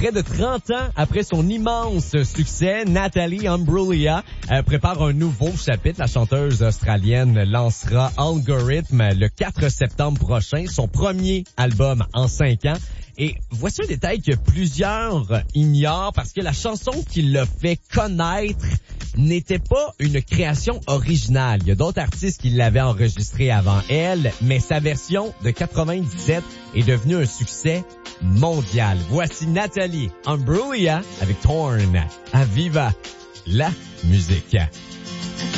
Près de 30 ans après son immense succès, Natalie Imbruglia prépare un nouveau chapitre. La chanteuse australienne lancera Algorithm le 4 septembre prochain, son premier album en 5 ans. Et voici un détail que plusieurs ignorent parce que la chanson qui l'a fait connaître n'était pas une création originale. Il y a d'autres artistes qui l'avaient enregistrée avant elle, mais sa version de 97 est devenue un succès mondial. Voici Natalie Imbruglia avec Torn à Viva la musique.